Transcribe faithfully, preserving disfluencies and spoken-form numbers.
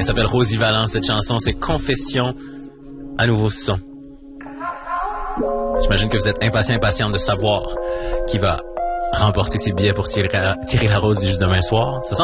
Elle s'appelle Rosie Valence, cette chanson, c'est Confession à nouveau son. J'imagine que vous êtes impatient, impatiente de savoir qui va remporter ses billets pour tirer, tirer la rose du juste demain soir. Ça sent